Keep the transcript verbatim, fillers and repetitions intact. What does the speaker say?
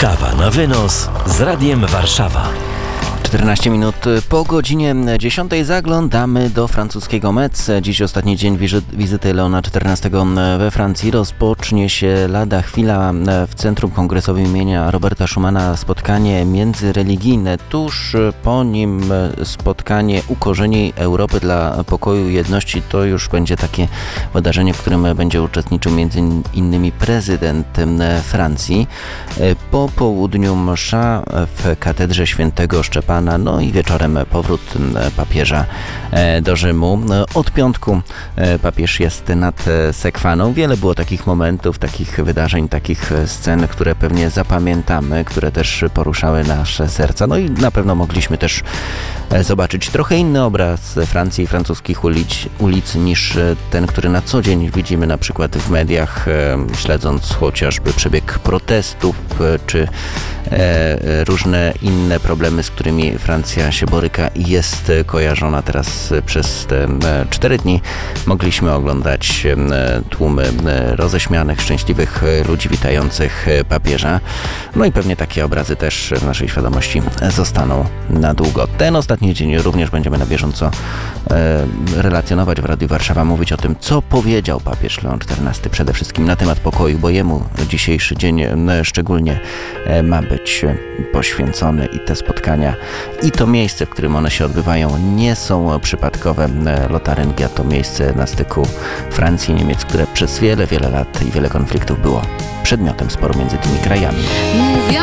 Kawa na wynos z Radiem Warszawa. czternaście minut po godzinie dziesiątej zaglądamy do francuskiego Metz. Dziś ostatni dzień wizyty Leona czternastego we Francji. Rozpocznie się lada chwila w Centrum Kongresowym imienia Roberta Schumana spotkanie międzyreligijne. Tuż po nim spotkanie u korzeni Europy dla pokoju i jedności. To już będzie takie wydarzenie, w którym będzie uczestniczył między innymi prezydent Francji. Po południu msza w katedrze świętego Szczepana. No i wieczorem powrót papieża do Rzymu. Od piątku papież jest nad Sekwaną. Wiele było takich momentów, takich wydarzeń, takich scen, które pewnie zapamiętamy, które też poruszały nasze serca. No i na pewno mogliśmy też zobaczyć trochę inny obraz Francji i francuskich ulic, ulic niż ten, który na co dzień widzimy na przykład w mediach, śledząc chociażby przebieg protestów, czy różne inne problemy, z którymi Francja się boryka i jest kojarzona teraz przez te cztery dni. Mogliśmy oglądać tłumy roześmianych, szczęśliwych ludzi witających papieża. No i pewnie takie obrazy też w naszej świadomości zostaną na długo. Ten ostatni dzień również będziemy na bieżąco relacjonować w Radiu Warszawa, mówić o tym, co powiedział papież Leon czternasty przede wszystkim na temat pokoju, bo jemu dzisiejszy dzień szczególnie ma być poświęcony i te spotkania i to miejsce, w którym one się odbywają, nie są przypadkowe. Lotaryngia to miejsce na styku Francji i Niemiec, które przez wiele, wiele lat i wiele konfliktów było przedmiotem sporu między tymi krajami. Mówią